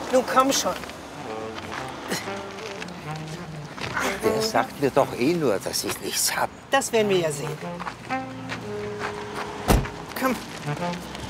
Nun komm schon. Der sagt mir doch eh nur, dass ich nichts hab. Das werden wir ja sehen. Komm.